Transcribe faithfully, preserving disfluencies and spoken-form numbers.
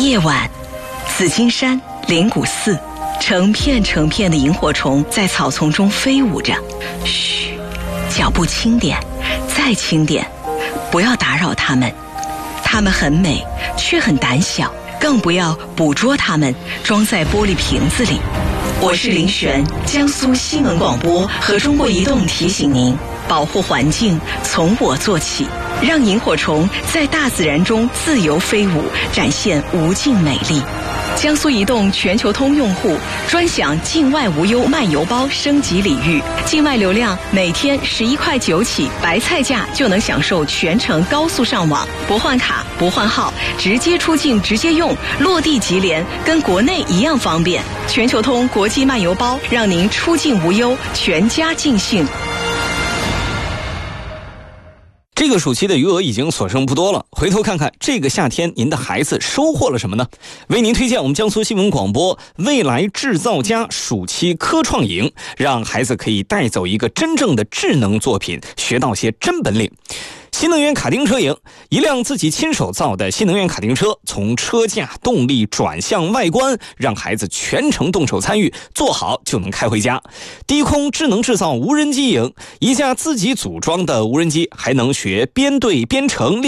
夜晚，紫金山、灵谷寺，成片成片的萤火虫在草丛中飞舞着。嘘，脚步轻点，再轻点，不要打扰它们。它们很美，却很胆小，更不要捕捉它们，装在玻璃瓶子里。我是林璇，江苏新闻广播和中国移动提醒您，保护环境从我做起，让萤火虫在大自然中自由飞舞，展现无尽美丽。江苏移动全球通用户专享境外无忧漫游包升级礼遇，境外流量每天十一块九起，白菜价就能享受全程高速上网，不换卡不换号，直接出境直接用，落地即联，跟国内一样方便。全球通国际漫游包，让您出境无忧，全家尽兴。 这个暑期的余额已经所剩不多了，回头看看这个夏天您的孩子收获了什么呢？为您推荐我们江苏新闻广播未来制造家暑期科创营，让孩子可以带走一个真正的智能作品，学到些真本领。新能源卡丁车营，一辆自己亲手造的新能源卡丁车，从车架、动力、转向、外观，让孩子全程动手参与，做好就能开回家。低空智能制造无人机营，一架自己组装的无人机，还能学编队编程练